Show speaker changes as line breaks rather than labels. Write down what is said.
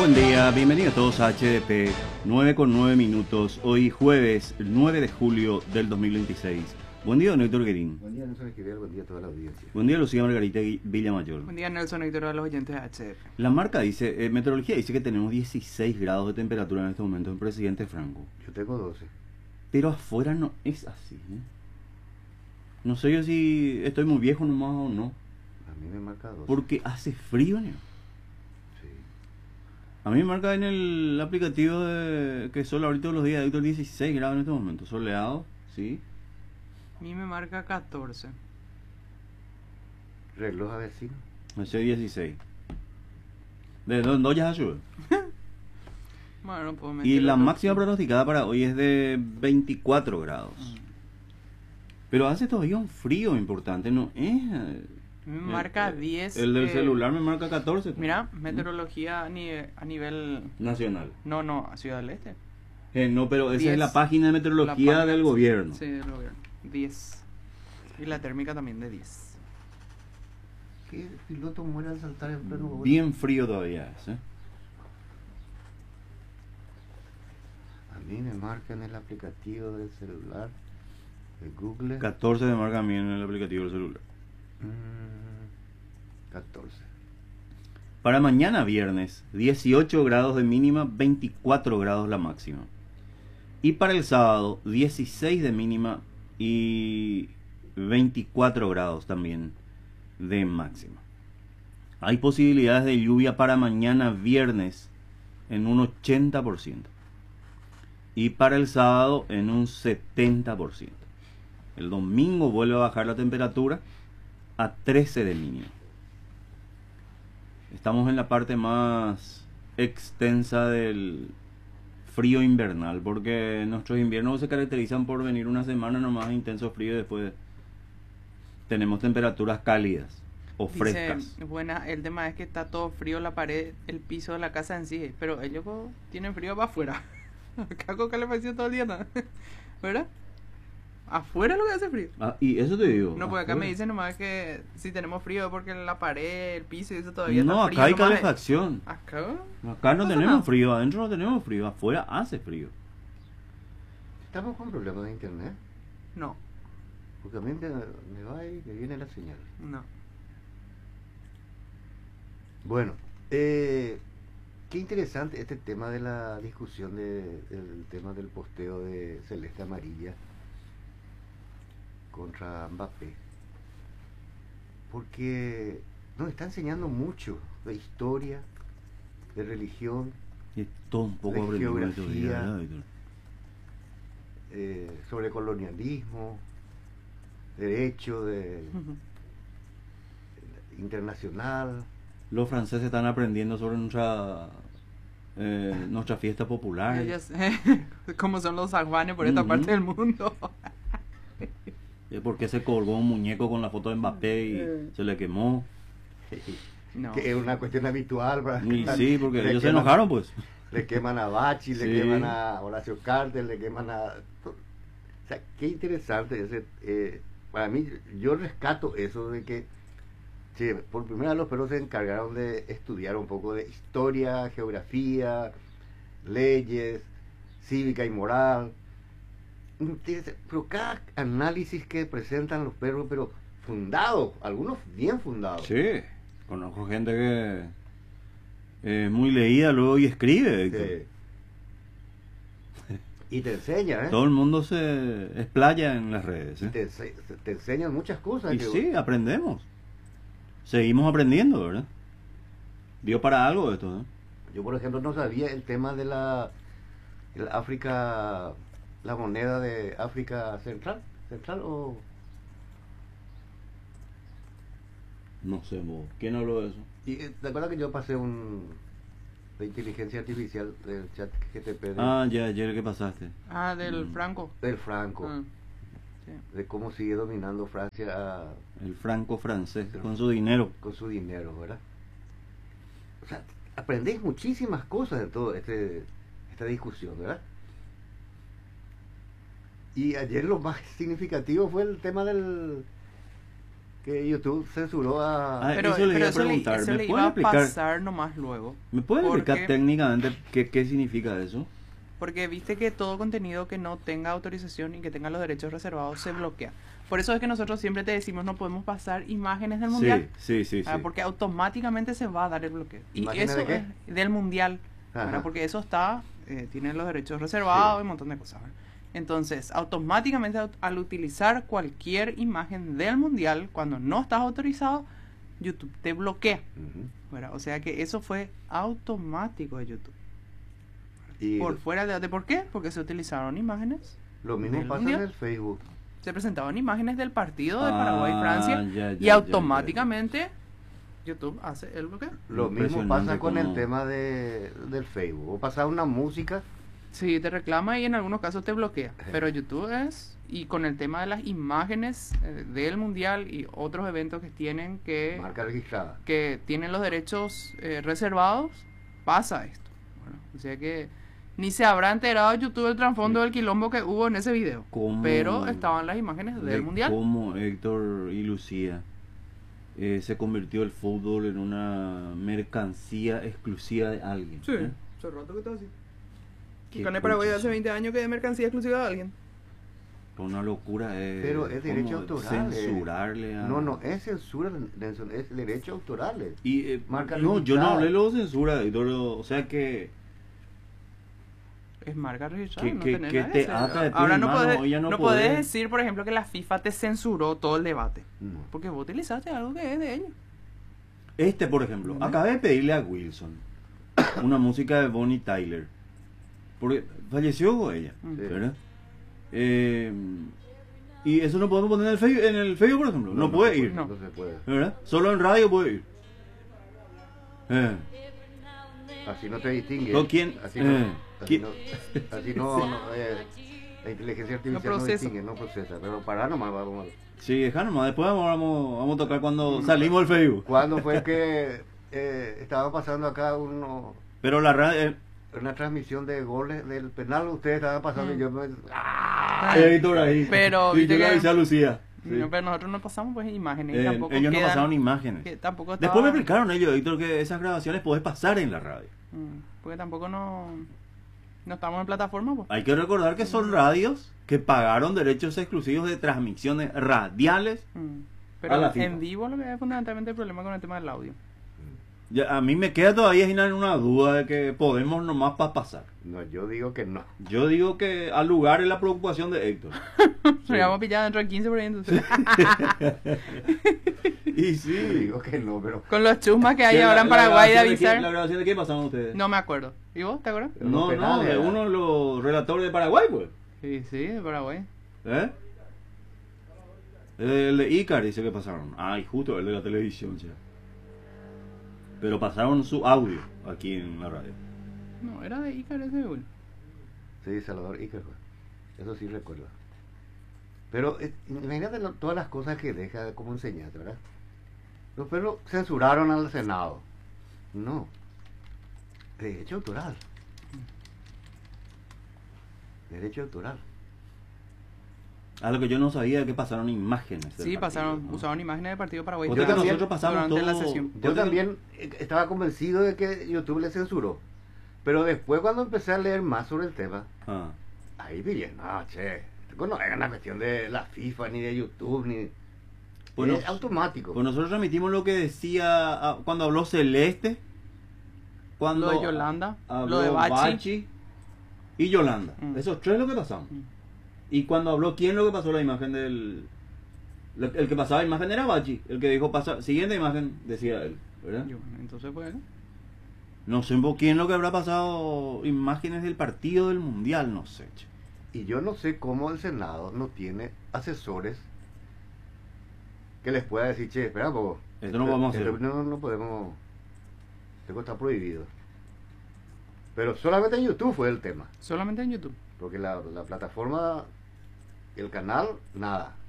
buen día, bienvenidos a todos a HDP, 9:09. Hoy jueves 9 de julio del 2026. Buen día, don Héctor Guerín.
Buen día, Nelson Esquivel, buen día a toda la audiencia.
Buen día, Lucía Margarita Villamayor.
Buen día, Nelson Héctor, a los oyentes de HDP.
La marca dice, meteorología dice que tenemos 16 grados de temperatura en este momento en Presidente Franco.
Yo tengo 12.
Pero afuera no es así, ¿eh? No sé yo si estoy muy viejo nomás o no.
A mí me marca 12.
Porque hace frío, ¿no?
Sí.
A mí me marca en el aplicativo de que solo ahorita los días de Héctor 16 grados en este momento. Soleado, ¿sí?
A mí me marca 14.
Reloj a vecino.
Hace 16. ¿De dónde ya ayuda?
Bueno, no puedo
Y
mentir.
la máxima pronosticada para hoy es de 24 grados. Pero hace todavía un frío importante, ¿no?
Me marca 10.
El del celular me marca 14.
Mira, meteorología a nivel...
Nacional.
No, a Ciudad del Este.
No, pero esa
10.
es la página de
La
meteorología
página,
del gobierno.
Sí, del gobierno. 10. Y la térmica también de 10.
¿Qué piloto muere al saltar en pleno vuelo?
Bien frío todavía es, ¿eh?
A mí me marca en el aplicativo del celular de Google.
14 me marca a mí en el aplicativo del celular.
14.
Para mañana viernes, 18 grados de mínima, 24 grados la máxima. Y para el sábado, 16 de mínima y 24 grados también de máxima. Hay posibilidades de lluvia para mañana viernes en un 80%. Y para el sábado en un 70%. El domingo vuelve a bajar la temperatura a 13 de mínima. Estamos en la parte más extensa del frío invernal, porque nuestros inviernos se caracterizan por venir una semana nomás de intenso frío y después tenemos temperaturas cálidas o frescas.
Buena, el tema es que está todo frío la pared, el piso de la casa en sí, pero ellos tienen frío para afuera. Acá con calefacción todo el día, ¿no? ¿Verdad? Afuera lo que hace frío.
Ah, y eso te digo.
No, porque acá me
afuera.
dicen nomás que si tenemos frío porque la pared, el piso y eso todavía está
No,
frío.
acá hay
nomás.
calefacción.
Acá
Acá no
pasa
tenemos
nada.
frío, adentro no tenemos frío, afuera hace frío.
Estamos con problemas de internet.
No,
Porque a mí me va y me viene la señal.
no.
Bueno, qué interesante este tema de la discusión del tema del posteo de Celeste Amarilla contra Mbappé, porque nos está enseñando mucho de historia, de religión,
Es todo un poco
De
aprendido estos
geografía.
días, ¿verdad, Víctor?
sobre colonialismo, derecho internacional.
Los franceses están aprendiendo sobre nuestra fiesta popular.
Ya sé cómo son los San Juanes por esta
Ujú.
parte del mundo.
Porque se colgó un muñeco con la foto de Mbappé y se le quemó.
No.
Que es una cuestión habitual.
Y sí, porque
Le
ellos se
queman-
enojaron, pues.
Le queman a Bachi, le
Sí.
queman a Horacio Carter, le queman a... O sea, qué interesante ese... para mí, yo rescato eso de que sí, por primera vez los perros se encargaron de estudiar un poco de historia, geografía, leyes, cívica y moral. Pero cada análisis que presentan los perros, pero fundados, algunos bien fundados.
Sí, conozco gente que es muy leída luego y escribe, Víctor.
Sí. Y te enseñan, ¿eh?
Todo el mundo se explaya en las redes.
Y
¿eh?
te enseñan muchas cosas.
Y
que-
sí, aprendemos. Seguimos aprendiendo, ¿verdad? Dio para algo esto, ¿eh?
Yo, por ejemplo, no sabía el tema de el África, la moneda de África Central. ¿Central o...?
No sé, vos. ¿Quién habló de eso?
Y, ¿te acuerdas que yo pasé de inteligencia artificial del chat GTP
Ah, ya, ayer que pasaste.
Ah, del
Mm.
Franco.
del Franco?
Ah, sí.
De cómo sigue dominando Francia
El franco francés, con su dinero.
con su dinero, ¿verdad? O sea, aprendés muchísimas cosas de todo esta discusión, ¿verdad? Y ayer lo más significativo fue el tema que YouTube censuró a...
Eso le iba a
eso
preguntar.
eso
¿Me
le
puede
iba a
explicar?
pasar nomás luego.
¿Me puedes explicar
Porque-
técnicamente qué significa eso?
Porque viste que todo contenido que no tenga autorización y que tenga los derechos reservados se bloquea. Por eso es que nosotros siempre te decimos no podemos pasar imágenes del mundial.
Sí.
Porque automáticamente se va a dar el bloqueo. Y
¿Imágenes
eso
de qué?
es del mundial.
Ajá.
¿Verdad? Porque eso está, tiene los derechos reservados
Sí.
y un montón de cosas. ¿verdad? Entonces, automáticamente al utilizar cualquier imagen del mundial, cuando no estás autorizado, YouTube te bloquea.
Ujú.
¿Verdad? O sea que eso fue automático de YouTube.
Y
Por fuera de ¿por qué? Porque se utilizaron imágenes.
lo mismo
del
pasa
mundial.
en el Facebook.
Se presentaban imágenes del partido de
Ah,
Paraguay-Francia y
ya,
automáticamente YouTube hace el bloqueo.
Lo mismo
Impresionante
pasa con el
cómo-
tema del Facebook. O pasar una música,
Sí, te reclama y en algunos casos te bloquea. Pero YouTube es, y con el tema de las imágenes del mundial y otros eventos que tienen
marca registrada.
que tienen los derechos reservados, pasa esto. Bueno, o sea que ni se habrá enterado YouTube el trasfondo del quilombo que hubo en ese video.
¿Cómo-
Pero estaban las imágenes
de
del mundial.
cómo Héctor y Lucía se convirtió el fútbol en una mercancía exclusiva de alguien. ¿eh?
hace rato que está así.
Qué concha,
20 años que es mercancía exclusiva de alguien.
una locura
Pero es derecho
como
autoral.
censurarle a...
No, es censura, Nelson, es derecho autoral.
Y,
Marca
no, yo no
registrada.
hablé luego de censura, Héctor, o sea que
Es marca registrada.
Que-
no
que-
tenés
que
nada
te
que hacer.
ata de pie
Ahora
en
no
mano,
podés,
hoy ya no
no
podés.
podés decir, por ejemplo, que la FIFA te censuró todo el debate.
No.
Porque vos utilizaste algo que es de ellos.
por ejemplo,
¿Entendés?
acabé de pedirle a Wilson una música de Bonnie Tyler, porque falleció ella,
Mm.
Sí.
¿verdad? Y eso no podemos poner en el Facebook, por ejemplo, no puede
se
ir,
No.
No se puede.
¿verdad? Solo en radio puede ir.
Así no te distingue.
¿Con quién?
Así no,
¿quién?
así no, la inteligencia artificial no,
procesa.
distingue, no procesa. Pero para nomás vamos.
Sí, deja nomás, después vamos a tocar cuando salimos del Facebook.
¿Cuándo fue que estaba pasando acá
Pero la radio...
una transmisión de goles del penal? Ustedes estaban pasando y yo me...
Héctor ahí.
Pero,
Sí,
viste
yo le
que-
avisé a Lucía. Sí.
No, pero nosotros no pasamos pues imágenes. y tampoco
Ellos no
quedan-
pasaron imágenes.
que tampoco
Después me
estaba-
explicaron ellos, Héctor, que esas grabaciones podés pasar en la radio.
Porque tampoco no estamos en plataforma. Pues.
Hay que recordar que son radios que pagaron derechos exclusivos de transmisiones radiales.
Pero
A la FIFA.
en vivo lo que es fundamentalmente el problema con el tema del audio.
A mí me queda todavía Gina, en una duda de que podemos nomás pasar.
No, yo digo que no.
Yo digo que al lugar es la preocupación de Héctor.
Nos vamos a pillar dentro de 15 por ahí, entonces.
Y
Yo
sí.
digo que no, pero...
Con los chusmas que hay
Sí,
ahora en Paraguay de avisar.
¿La grabación de qué pasaron ustedes?
No me acuerdo. ¿Y vos, te acuerdas?
Los
No,
penales,
de
¿verdad?
uno de los relatores de Paraguay, pues.
Sí, de Paraguay.
¿Eh? El de Icar dice que pasaron. Ay, justo el de la televisión, ya. Pero pasaron su audio aquí en la radio.
No, era de Icar ese, güey.
Sí, Salvador Iker, pues. Eso sí recuerdo. Pero imagínate todas las cosas que deja como enseñanza, ¿verdad? Los perros censuraron al Senado. No. Derecho autoral. Derecho autoral.
A lo que yo no sabía es que pasaron imágenes. del
Sí,
partido,
pasaron,
¿no?
usaron imágenes del partido Paraguay.
Porque
también,
nosotros pasamos
durante
todo.
la sesión.
Yo
Porque-
también estaba convencido de que YouTube le censuró. Pero después cuando empecé a leer más sobre el tema,
Ah.
ahí dije, no, che, esto no es una cuestión de la FIFA, ni de YouTube, ni...
Bueno,
es automático.
Pues nosotros transmitimos lo que decía cuando habló Celeste, cuando
Lo de Yolanda,
habló
lo de Bachi.
Bachi y Yolanda.
Mm.
Esos tres lo que pasamos. Y cuando habló quién lo que pasó la imagen del... El que pasaba la imagen era Bachi. El que dijo, pasa, siguiente imagen, decía él. ¿Verdad?
Entonces, pues,
No sé quién lo que habrá pasado imágenes del partido del Mundial, no sé. che.
Y yo no sé cómo el Senado no tiene asesores que les pueda decir, che, espera un poco.
Esto no podemos hacer.
No podemos. Esto está prohibido. Pero solamente en YouTube fue el tema.
solamente en YouTube.
Porque la plataforma, el canal, nada.